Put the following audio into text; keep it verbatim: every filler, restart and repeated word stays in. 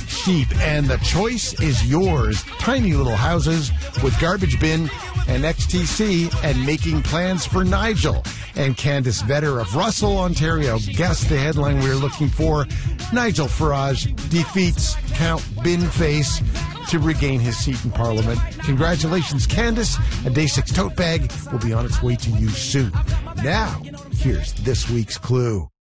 cheap, and the choice is yours. Tiny little houses with garbage bin and X T C, and making plans for Nigel. And Candice Vetter of Russell, Ontario, guessed the headline we were looking for. Nigel Farage defeats Count Binface to regain his seat in Parliament. Congratulations, Candice. A Day six tote bag will be on its way to you soon. Now, here's this week's clue.